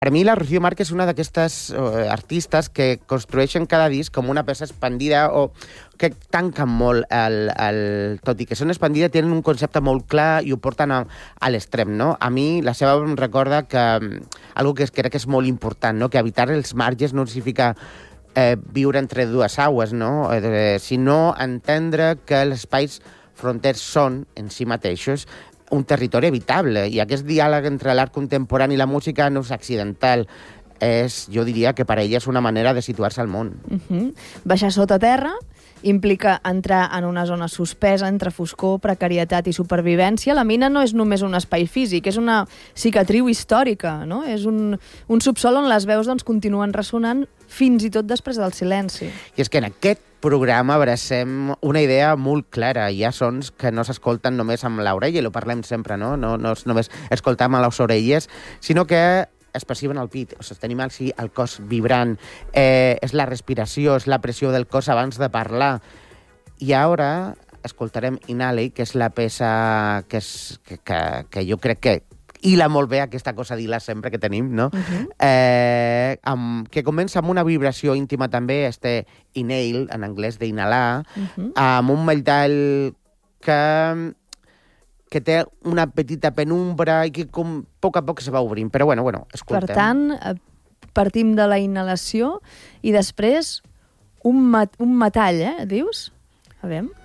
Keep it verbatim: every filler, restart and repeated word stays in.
Per mi la Rocío Márquez és una d'aquestes uh, artistes que construeixen cada disc com una peça expandida o que tanquen molt, el, el, tot i que són expandida, tenen un concepte molt clar i ho porten a, a l'extrem, no? A mi la seva em recorda que algo que crec que és molt important, no? Que evitar els marges no significa eh, viure entre dues aigües, no? Eh, sinó entendre que els espais fronters són, en si mateixos, un territori habitable, i aquest diàleg entre l'art contemporani i la música no és accidental. És, jo diria que per ella és una manera de situar-se al món. Uh-huh. Baixar sota terra implica entrar en una zona suspesa entre foscor, precarietat i supervivència. La mina no és només un espai físic, és una cicatriu històrica, no? És un, un subsol on les veus doncs, continuen ressonant fins i tot després del silenci. I és que en aquest programa abracem una idea molt clara. Hi ha sons que no s'escolten només amb l'orella, i ho parlem sempre, no? No, no és només escoltar amb les orelles, sinó que es perciben al pit, o sigui, tenim així el cos vibrant, eh, és la respiració, és la pressió del cos abans de parlar. I ara escoltarem Inhale, que és la peça que, és, que, que, que jo crec que hila molt bé aquesta cosa d'hilar sempre que tenim, no? Uh-huh. eh, amb, que comença amb una vibració íntima també, este inhale, en anglès d'inhalar, uh-huh. amb un metall que... que té una petita penumbra i que com a poc a poc se va obrint. Però bueno, bueno, escoltem. Per tant, partim de la inhalació i després un, mat un metall, eh, dius? A veure...